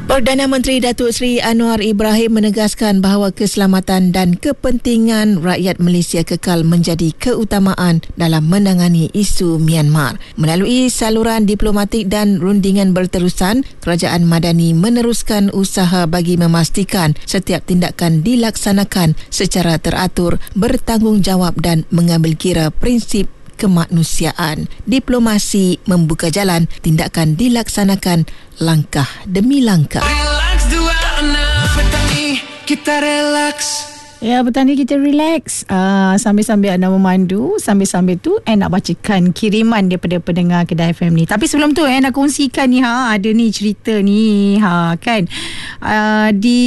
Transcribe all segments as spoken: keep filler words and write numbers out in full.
Perdana Menteri Datuk Seri Anwar Ibrahim menegaskan bahawa keselamatan dan kepentingan rakyat Malaysia kekal menjadi keutamaan dalam menangani isu Myanmar. Melalui saluran diplomatik dan rundingan berterusan, Kerajaan Madani meneruskan usaha bagi memastikan setiap tindakan dilaksanakan secara teratur, bertanggungjawab dan mengambil kira prinsip kemanusiaan. Diplomasi membuka jalan, tindakan dilaksanakan langkah demi langkah. Relax dua enam, petani kita relax. Ya, petani kita relax uh, sambil-sambil anda memandu, sambil-sambil tu eh nak bacakan kiriman daripada pendengar Kedah F M ni. Tapi sebelum tu eh nak kongsikan ni ha, ada ni cerita ni ha kan. Uh, di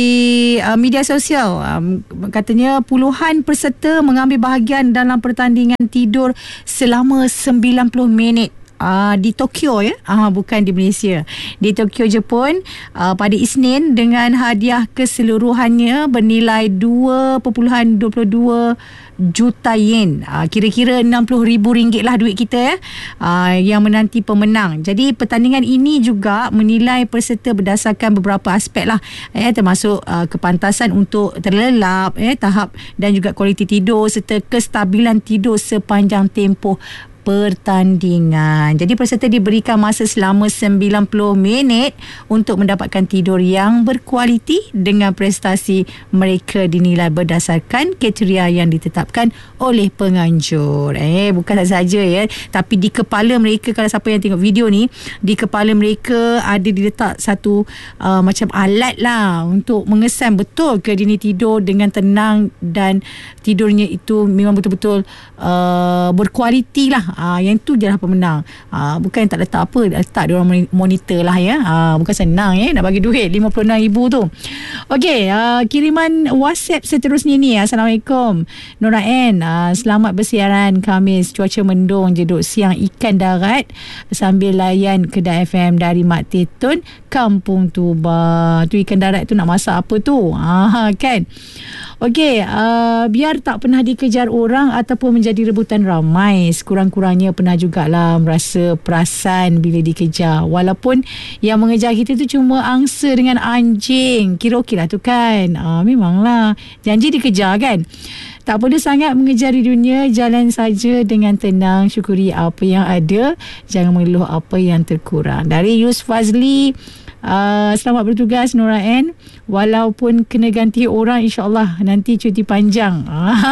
uh, media sosial um, katanya puluhan peserta mengambil bahagian dalam pertandingan tidur selama sembilan puluh minit. Uh, di Tokyo ya, uh, bukan di Malaysia. Di Tokyo, Jepun uh, pada Isnin dengan hadiah keseluruhannya bernilai dua perpuluhan dua puluh dua juta yen. Uh, kira-kira enam puluh ribu ringgit lah duit kita ya. Uh, yang menanti pemenang. Jadi pertandingan ini juga menilai peserta berdasarkan beberapa aspek lah. Eh, termasuk uh, kepantasan untuk terlelap, eh, tahap dan juga kualiti tidur serta kestabilan tidur sepanjang tempoh pertandingan. Jadi peserta diberikan masa selama sembilan puluh minit untuk mendapatkan tidur yang berkualiti dengan prestasi mereka dinilai berdasarkan kriteria yang ditetapkan oleh penganjur. Eh bukan saja ya, tapi di kepala mereka, kalau siapa yang tengok video ni, di kepala mereka ada diletak satu uh, macam alat lah untuk mengesan betul ke dia ni tidur dengan tenang dan tidurnya itu memang betul-betul uh, berkualiti lah. Ah, yang tu je lah pemenang. Ah, bukan tak letak apa, letak dia orang monitor lah ya. Ah, bukan senang ya nak bagi duit lima puluh enam ribu tu. Okey, ah, kiriman WhatsApp seterusnya ni. Assalamualaikum Nora N. Ah, selamat bersiaran Khamis. Cuaca mendung je duk siang ikan darat sambil layan Kedah F M dari Mak Tetun, Kampung Tuba. Tu ikan darat tu nak masak apa tu? Ah, kan. Okey, uh, biar tak pernah dikejar orang ataupun menjadi rebutan ramai, sekurang-kurangnya pernah jugalah merasa perasan bila dikejar. Walaupun yang mengejar kita tu cuma angsa dengan anjing. Kira okey lah tu kan. Uh, memanglah, janji dikejar kan. Tak perlu sangat mengejar di dunia, jalan saja dengan tenang, syukuri apa yang ada, jangan mengeluh apa yang terkurang. Dari Yus Fazli, uh, selamat bertugas Nora N. Walaupun kena ganti orang, insyaAllah nanti cuti panjang.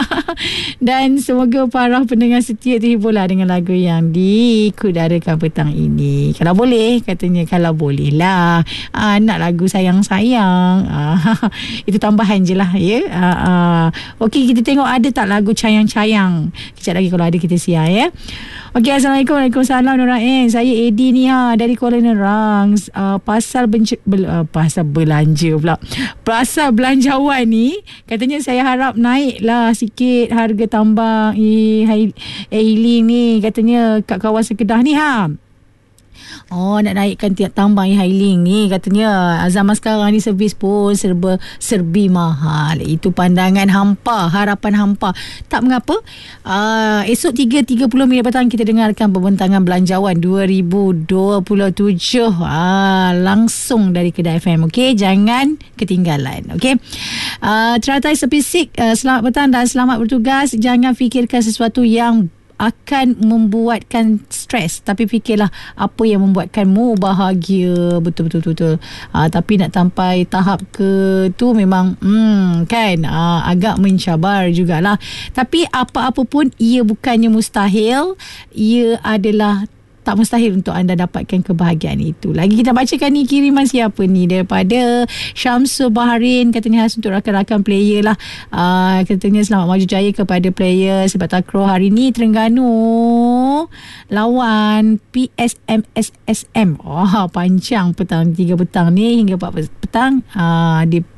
Dan semoga para pendengar setia terhiburlah dengan lagu yang dikudarakan petang ini. Kalau boleh, katanya kalau boleh lah. Uh, nak lagu sayang-sayang. Uh, itu tambahan je lah ya. Uh, uh. Okey, kita tengok ada tak lagu cayang-cayang. Kejap lagi kalau ada kita siar ya. Okey, Assalamualaikum. Waalaikumsalam Nora N. Saya Edi ni ha, dari Kuala Nerang. Uh, pasal benc- bel- uh, pasal belanja pula. Pasal belanjawan ni, katanya saya harap naiklah sikit harga tambang eh, E-hailing ni, katanya kat kawasan Kedah ni ha. Oh, nak naikkan tiap tambang e-hailing ni, katanya zaman sekarang ni servis pun serba serbi mahal. Itu pandangan hampa, harapan hampa. Tak mengapa. Uh, esok tiga tiga puluh minit petang kita dengarkan pembentangan belanjawan dua ribu dua puluh tujuh uh, langsung dari Kedah F M. Okey, jangan ketinggalan. Okey. Uh, teratai sepisik, uh, selamat petang dan selamat bertugas. Jangan fikirkan sesuatu yang akan membuatkan stres, tapi fikirlah apa yang membuatkanmu bahagia. Betul-betul-betul. Uh, tapi nak sampai tahap ke tu memang hmm, kan uh, agak mencabar jugalah. Tapi apa-apa pun ia bukannya mustahil, ia adalah tak mustahil untuk anda dapatkan kebahagiaan itu. Lagi kita bacakan ni kiriman siapa ni, daripada Syamsul Baharin, katanya khas untuk rakan-rakan player lah. Uh, katanya selamat maju jaya kepada player sebab takraw hari ni Terengganu lawan P S M S S M. Oh, panjang petang tiga petang ni hingga empat petang uh, di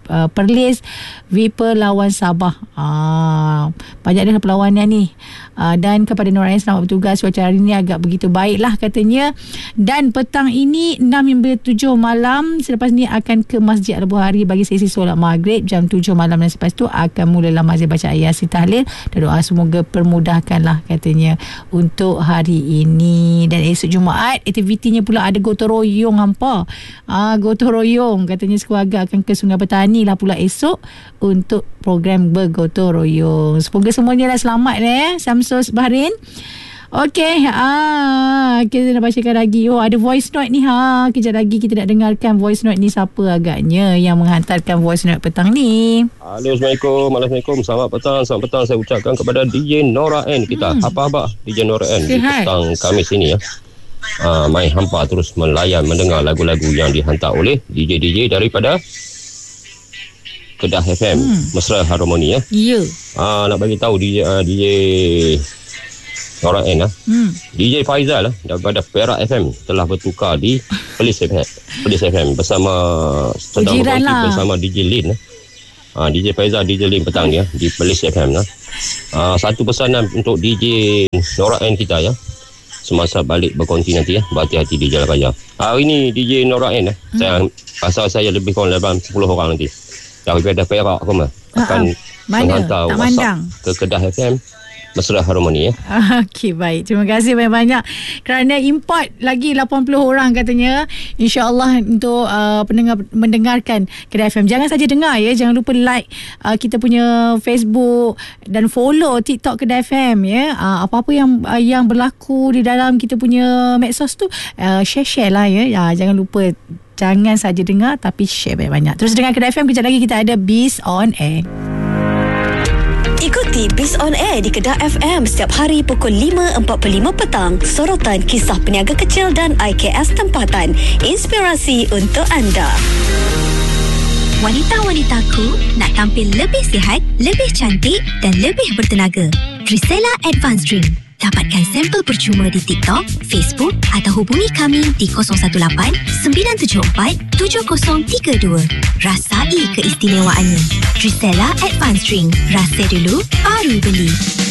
uh, Perlis Viper lawan Sabah. Ah, banyak dah perlawanan ni. Uh, dan kepada Norain, selamat bertugas. Cuaca hari ni agak begitu baik lah katanya. Dan petang ini enam hingga tujuh malam, selepas ni akan ke Masjid Al-Bukhari bagi sesi solat maghrib jam tujuh malam, dan selepas tu akan mulalah mazhir baca ayat Yasin tahlil dan doa. Semoga permudahkanlah katanya untuk hari ini. Dan esok Jumaat aktivitinya pula ada gotong royong hampa. Ah, gotong royong katanya sekeluarga akan ke Sungai Petani lah pula esok untuk program bergotong royong. Semoga semuanya dah selamat eh. Samsul Bahrain. Okey, ah, kita nak bacakan lagi. Oh, ada voice note ni ha. Kejap lagi kita nak dengarkan voice note ni, siapa agaknya yang menghantarkan voice note petang ni. Halo, Assalamualaikum. Assalamualaikum. Selamat petang. Selamat petang saya ucapkan kepada D J Nora N kita. Hmm. Apa-apa D J Nora N di petang Khamis ini ya. Uh, main hampa terus melayan mendengar lagu-lagu yang dihantar oleh D J-D J daripada Kedah F M, hmm. Mesra Harmoni ya. Ya. Yeah. Uh, nak bagi tahu D J uh, D J Nora N lah. Hmm. D J Faizal lah daripada Perak F M telah bertukar di Perlis F M, Perlis F M bersama sedang berkongsi lah bersama D J Lin lah. Uh, D J Faizal, D J Lin petang ni ya di Perlis F M lah. Uh, satu pesanan untuk D J Nora N kita ya. Semasa balik berkongsi nanti ya, berhati-hati di Jalan Raya. Hari ni D J Nora N eh. Hmm. Saya pasal saya lebih kurang dalam sepuluh orang nanti. Daripada Perak koma akan uh-huh. menghantar tak WhatsApp mandang ke Kedah F M Mesra Harmoni ya. Okey, baik. Terima kasih banyak-banyak kerana import lagi lapan puluh orang katanya. InsyaAllah untuk uh, pendengar mendengarkan Kedah F M. Jangan saja dengar ya, jangan lupa like uh, kita punya Facebook dan follow TikTok Kedah F M ya. Uh, apa-apa yang uh, yang berlaku di dalam kita punya medsos tu uh, share-share lah ya. Uh, jangan lupa, jangan saja dengar tapi share banyak-banyak. Terus dengan Kedah F M, kejap lagi kita ada Biz on Air. Ikuti Biz on Air di Kedah F M setiap hari pukul lima empat puluh lima petang. Sorotan kisah peniaga kecil dan I K S tempatan. Inspirasi untuk anda. Wanita-wanitaku nak tampil lebih sihat, lebih cantik dan lebih bertenaga. Trisella Advanced Drink. Dapatkan sampel percuma di TikTok, Facebook atau hubungi kami di kosong satu lapan sembilan tujuh empat tujuh kosong tiga dua. Rasai keistimewaannya. Trisella Advanced Drink. Rasa dulu, baru beli.